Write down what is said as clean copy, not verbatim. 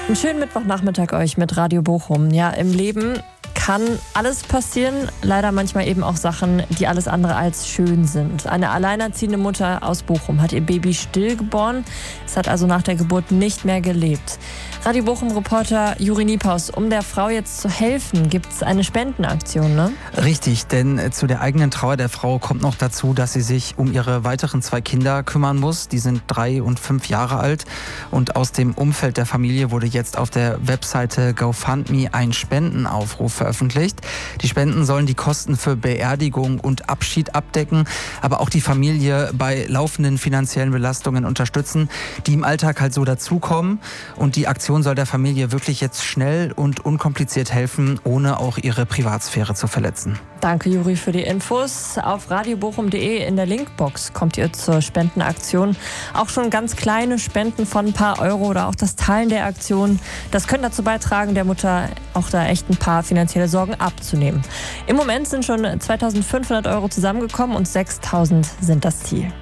Einen schönen Mittwochnachmittag euch mit Radio Bochum. Ja, im Leben kann alles passieren, leider manchmal eben auch Sachen, die alles andere als schön sind. Eine alleinerziehende Mutter aus Bochum hat ihr Baby stillgeboren. Es hat also nach der Geburt nicht mehr gelebt. Radio Bochum-Reporter Juri Niepaus, um der Frau jetzt zu helfen, gibt es eine Spendenaktion, ne? Richtig, denn zu der eigenen Trauer der Frau kommt noch dazu, dass sie sich um ihre weiteren 2 Kinder kümmern muss. Die sind 3 und 5 Jahre alt. Und aus dem Umfeld der Familie wurde jetzt auf der Webseite GoFundMe ein Spendenaufruf veröffentlicht. Die Spenden sollen die Kosten für Beerdigung und Abschied abdecken, aber auch die Familie bei laufenden finanziellen Belastungen unterstützen, die im Alltag halt so dazukommen. Und die Aktion soll der Familie wirklich jetzt schnell und unkompliziert helfen, ohne auch ihre Privatsphäre zu verletzen. Danke, Juri, für die Infos. Auf radiobochum.de in der Linkbox kommt ihr zur Spendenaktion. Auch schon ganz kleine Spenden von ein paar Euro oder auch das Teilen der Aktion, das können dazu beitragen, der Mutter auch da echt ein paar finanzielle Sorgen abzunehmen. Im Moment sind schon 2.500 Euro zusammengekommen und 6.000 sind das Ziel.